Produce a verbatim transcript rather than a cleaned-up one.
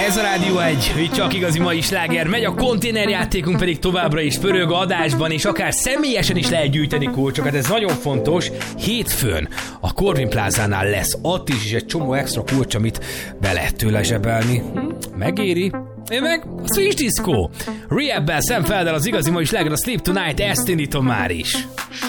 Ez a Rádió egy, itt csak igazi mai sláger megy, a konténerjátékunk pedig továbbra is pörög adásban, és akár személyesen is lehet gyűjteni kulcsokat, ez nagyon fontos. Hétfőn a Corvin Plázánál lesz ott is, is egy csomó extra kulcs, amit be lehet tőle zsebelni. Megéri. Én meg a Switch Disco. Rehab-bel, Sam Felder, az igazi mai sláger, a Sleep Tonight, ezt indítom már is.